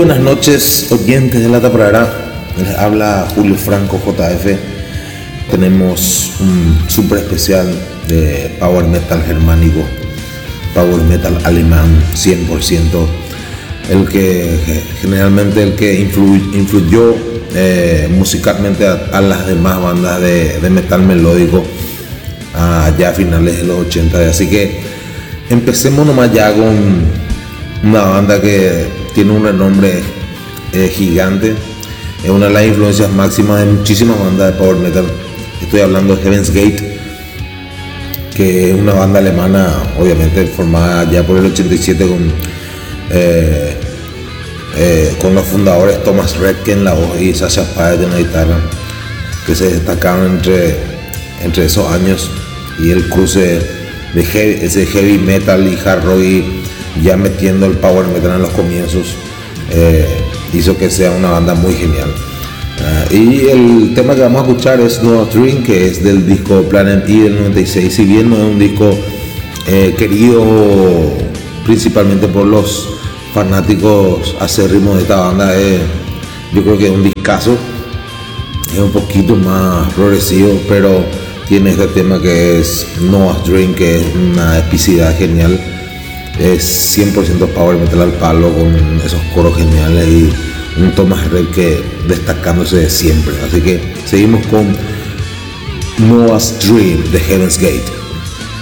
buenas noches, oyentes de La Taprara. Les habla Julio Franco JF. Tenemos un super especial de Power Metal germánico, Power Metal alemán 100%. El que generalmente influyó musicalmente a las demás bandas de metal melódico ya a finales de los 80. Así que empecemos nomás ya con una banda que tiene un renombre gigante. Es una de las influencias máximas de muchísimas bandas de power metal. Estoy hablando de Heaven's Gate, que es una banda alemana, obviamente formada ya por el 87 con los fundadores Thomas Retke en la voz y Sasha Paet en la guitarra, que se destacaron entre esos años, y el cruce de ese heavy metal y hard rock, y ya metiendo el power metal en los comienzos, hizo que sea una banda muy genial. Y el tema que vamos a escuchar es No Dream, que es del disco Planet E del 96. Si bien no es un disco querido principalmente por los fanáticos acérrimos de esta banda, yo creo que es un discazo. Es un poquito más progresivo, pero tiene este tema que es No Dream, que es una epicidad genial. Es 100% power metal al palo, con esos coros geniales y un Thomas Retke destacándose de siempre. Así que seguimos con Noah's Dream de Heaven's Gate.